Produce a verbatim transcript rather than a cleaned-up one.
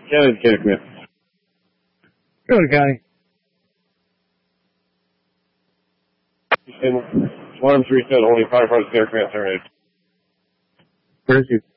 County, County commit. Go to county. one three seven, only firefighters care command terminated. Where is you?